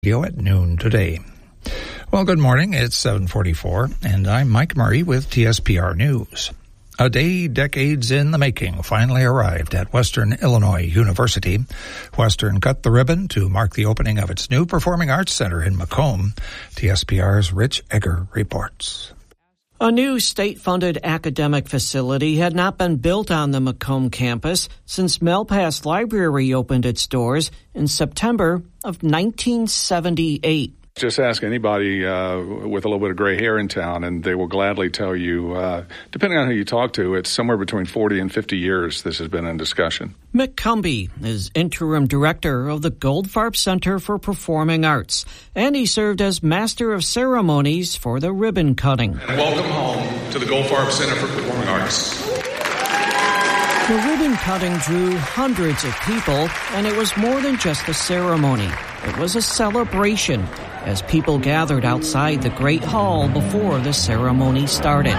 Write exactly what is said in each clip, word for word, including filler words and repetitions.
At noon today. Well, good morning. It's seven forty-four, and I'm Mike Murray with T S P R News. A day decades in the making finally arrived at Western Illinois University. Western cut the ribbon to mark the opening of its new Performing Arts Center in Macomb. T S P R's Rich Egger reports. A new state-funded academic facility had not been built on the Macomb campus since Malpass Library opened its doors in September of nineteen seventy-eight. Just ask anybody uh, with a little bit of gray hair in town, and they will gladly tell you, uh, depending on who you talk to, it's somewhere between forty and fifty years this has been in discussion. Mick Cumbie is interim director of the Goldfarb Center for Performing Arts, and he served as master of ceremonies for the ribbon cutting. And welcome home to the Goldfarb Center for Performing Arts. The ribbon cutting drew hundreds of people, and it was more than just a ceremony. It was a celebration as people gathered outside the Great Hall before the ceremony started.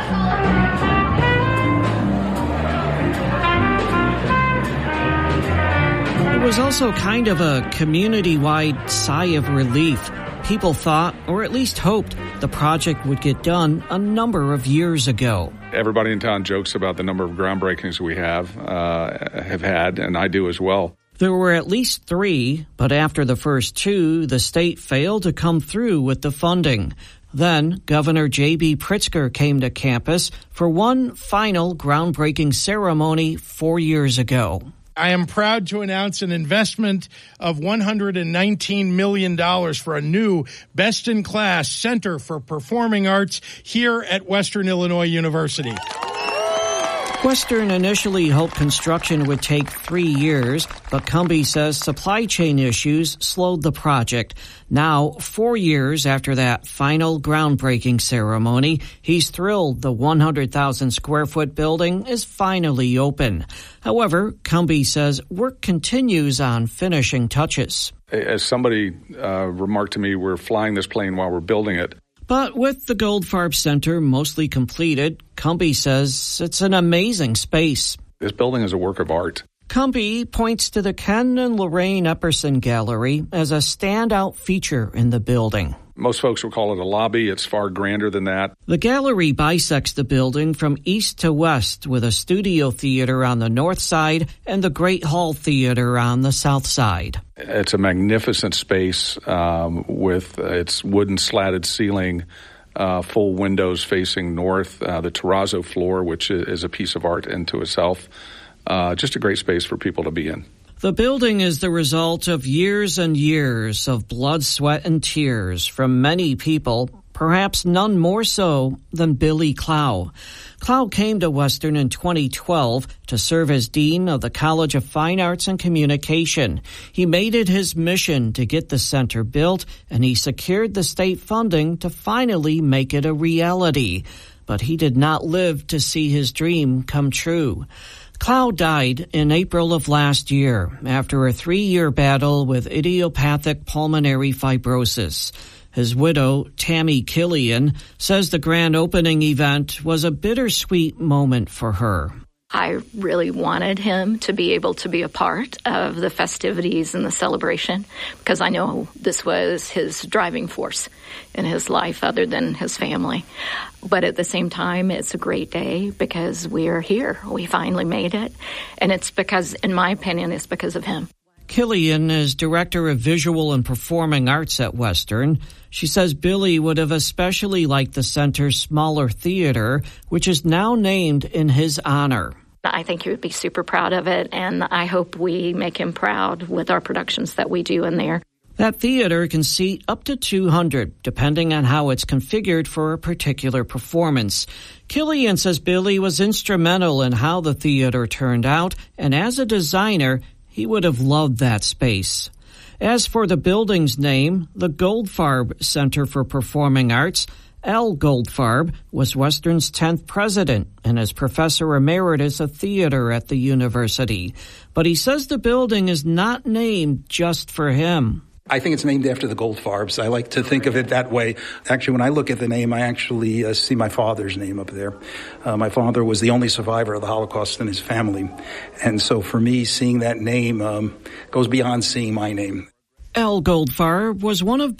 It was also kind of a community-wide sigh of relief. People thought, or at least hoped, the project would get done a number of years ago. Everybody in town jokes about the number of groundbreakings we have, uh, have had, and I do as well. There were at least three, but after the first two, the state failed to come through with the funding. Then, Governor J B. Pritzker came to campus for one final groundbreaking ceremony four years ago. I am proud to announce an investment of one hundred nineteen million dollars for a new best-in-class Center for Performing Arts here at Western Illinois University. Western initially hoped construction would take three years, but Cumbie says supply chain issues slowed the project. Now, four years after that final groundbreaking ceremony, he's thrilled the one hundred thousand square foot building is finally open. However, Cumbie says work continues on finishing touches. As somebody uh, remarked to me, we're flying this plane while we're building it. But with the Goldfarb Center mostly completed, Cumbie says it's an amazing space. This building is a work of art. Cumbie points to the Ken and Lorraine Epperson Gallery as a standout feature in the building. Most folks will call it a lobby. It's far grander than that. The gallery bisects the building from east to west with a studio theater on the north side and the Great Hall Theater on the south side. It's a magnificent space um, with its wooden slatted ceiling, uh, full windows facing north, uh, the terrazzo floor, which is a piece of art into itself. Uh, just a great space for people to be in. The building is the result of years and years of blood, sweat, and tears from many people, perhaps none more so than Billy Clow. Clow came to Western in twenty twelve to serve as Dean of the College of Fine Arts and Communication. He made it his mission to get the center built, and he secured the state funding to finally make it a reality. But he did not live to see his dream come true. Clow died in April of last year after a three-year battle with idiopathic pulmonary fibrosis. His widow, Tammy Killian, says the grand opening event was a bittersweet moment for her. I really wanted him to be able to be a part of the festivities and the celebration because I know this was his driving force in his life other than his family. But at the same time, it's a great day because we are here. We finally made it. And it's because, in my opinion, it's because of him. Killian is Director of Visual and Performing Arts at Western. She says Billy would have especially liked the center's smaller theater, which is now named in his honor. I think he would be super proud of it, and I hope we make him proud with our productions that we do in there. That theater can seat up to two hundred, depending on how it's configured for a particular performance. Killian says Billy was instrumental in how the theater turned out, and as a designer, he would have loved that space. As for the building's name, the Goldfarb Center for Performing Arts, Al Goldfarb was Western's tenth president and is professor emeritus of theater at the university. But he says the building is not named just for him. I think it's named after the Goldfarbs. I like to think of it that way. Actually, when I look at the name, I actually uh, see my father's name up there. Uh, my father was the only survivor of the Holocaust in his family. And so for me, seeing that name um, goes beyond seeing my name. Al Goldfarb was one of